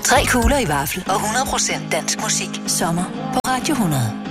3 kugler i vaffel og 100% dansk musik. Sommer på Radio 100.